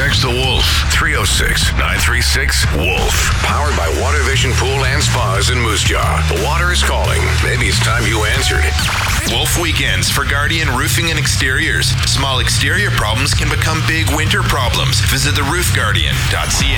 text the Wolf. 306-936-WOLF. Powered by Water Vision Pool and Spas in Moose Jaw. The water is calling. Maybe it's time you answered. Wolf Weekends for Guardian Roofing and Exteriors. Small exterior problems can become big winter problems. Visit theroofguardian.ca.